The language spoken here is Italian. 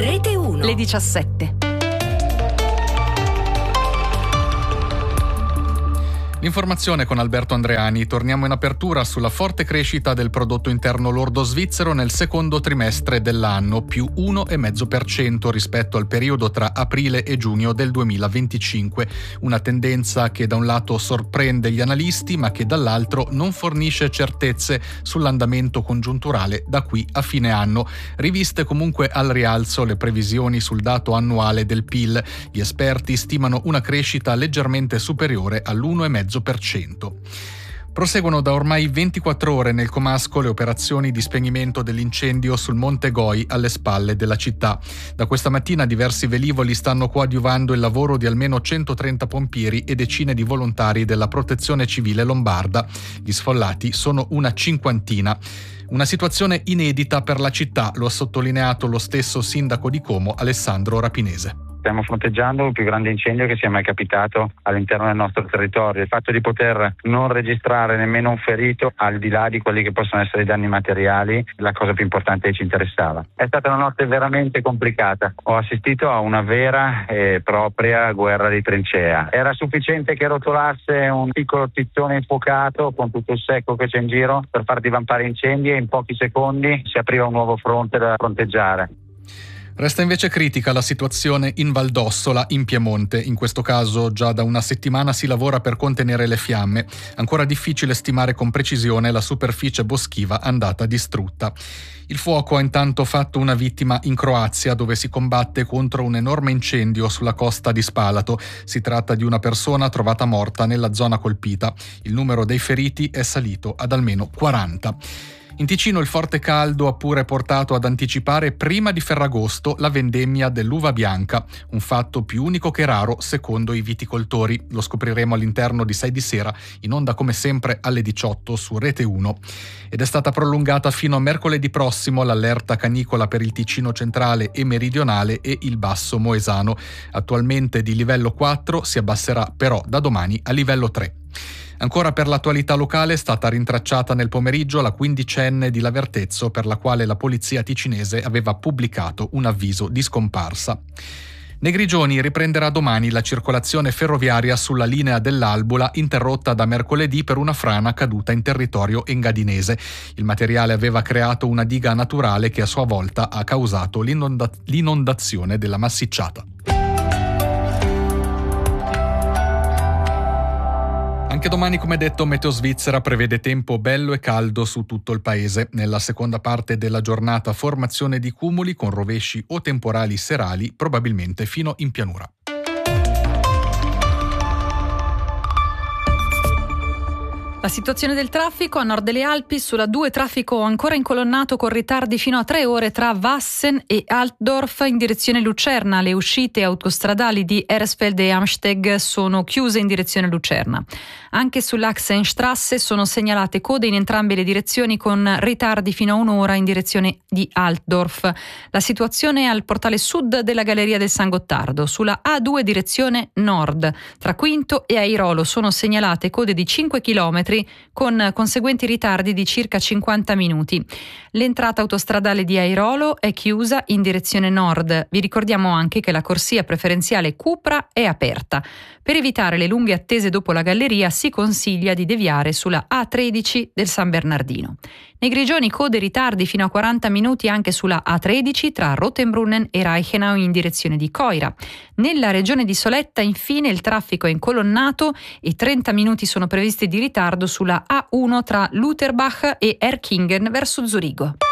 Rete 1. Le 17. L'informazione con Alberto Andreani. Torniamo in apertura sulla forte crescita del prodotto interno lordo svizzero nel secondo trimestre dell'anno, più 1,5% rispetto al periodo tra aprile e giugno del 2025. Una tendenza che da un lato sorprende gli analisti, ma che dall'altro non fornisce certezze sull'andamento congiunturale da qui a fine anno. Riviste comunque al rialzo le previsioni sul dato annuale del PIL. Gli esperti stimano una crescita leggermente superiore all'1,5%. Proseguono da ormai 24 ore nel comasco le operazioni di spegnimento dell'incendio sul Monte Goi alle spalle della città. Da questa mattina diversi velivoli stanno coadiuvando il lavoro di almeno 130 pompieri e decine di volontari della Protezione Civile lombarda. Gli sfollati sono una cinquantina. Una situazione inedita per la città, lo ha sottolineato lo stesso sindaco di Como, Alessandro Rapinese. Stiamo fronteggiando il più grande incendio che sia mai capitato all'interno del nostro territorio. Il fatto di poter non registrare nemmeno un ferito, al di là di quelli che possono essere i danni materiali, è la cosa più importante che ci interessava. È stata una notte veramente complicata. Ho assistito a una vera e propria guerra di trincea. Era sufficiente che rotolasse un piccolo tizzone infuocato con tutto il secco che c'è in giro per far divampare incendi e in pochi secondi si apriva un nuovo fronte da fronteggiare. Resta invece critica la situazione in Valdossola, in Piemonte. In questo caso già da una settimana si lavora per contenere le fiamme. Ancora difficile stimare con precisione la superficie boschiva andata distrutta. Il fuoco ha intanto fatto una vittima in Croazia, dove si combatte contro un enorme incendio sulla costa di Spalato. Si tratta di una persona trovata morta nella zona colpita. Il numero dei feriti è salito ad almeno 40. In Ticino il forte caldo ha pure portato ad anticipare prima di Ferragosto la vendemmia dell'uva bianca, un fatto più unico che raro secondo i viticoltori. Lo scopriremo all'interno di 6 di sera, in onda come sempre alle 18 su Rete 1. Ed è stata prolungata fino a mercoledì prossimo l'allerta canicola per il Ticino centrale e meridionale e il Basso Moesano. Attualmente di livello 4 si abbasserà però da domani a livello 3. Ancora per l'attualità locale è stata rintracciata nel pomeriggio la quindicenne di Lavertezzo, per la quale la polizia ticinese aveva pubblicato un avviso di scomparsa. Nei Grigioni riprenderà domani la circolazione ferroviaria sulla linea dell'Albula, interrotta da mercoledì per una frana caduta in territorio engadinese. Il materiale aveva creato una diga naturale che a sua volta ha causato l'inondazione della massicciata. Anche domani, come detto, Meteo Svizzera prevede tempo bello e caldo su tutto il paese. Nella seconda parte della giornata formazione di cumuli con rovesci o temporali serali, probabilmente fino in pianura. La situazione del traffico a nord delle Alpi: sulla 2 traffico ancora incolonnato con ritardi fino a 3 ore tra Wassen e Altdorf in direzione Lucerna. Le uscite autostradali di Eresfeld e Amsteg sono chiuse in direzione Lucerna. Anche sull'Achsenstrasse sono segnalate code in entrambe le direzioni con ritardi fino a un'ora in direzione di Altdorf. La situazione è al portale sud della Galleria del San Gottardo. Sulla A2 direzione nord tra Quinto e Airolo sono segnalate code di 5 km con conseguenti ritardi di circa 50 minuti. L'entrata autostradale di Airolo è chiusa in direzione nord. Vi ricordiamo anche che la corsia preferenziale Cupra è aperta. Per evitare le lunghe attese dopo la galleria si consiglia di deviare sulla A13 del San Bernardino. Nei Grigioni code e ritardi fino a 40 minuti anche sulla A13 tra Rotenbrunnen e Reichenau in direzione di Coira. Nella regione di Soletta infine il traffico è incolonnato e 30 minuti sono previsti di ritardo sulla A1 tra Lutherbach e Erkingen verso Zurigo.